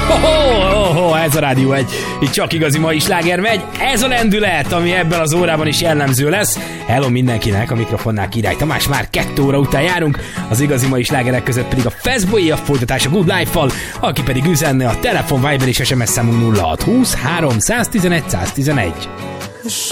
Ez a Rádió 1. Itt csak igazi mai sláger megy. Ez a lendület, ami ebben az órában is jellemző lesz. Hello mindenkinek, a mikrofonnál Király Tamás, már 2 óra után járunk. Az igazi mai slágerek között pedig a Fastboy, a folytatás a Good Life-val, aki pedig üzenne a telefon, Viber és SMS számunk 0620 311 111.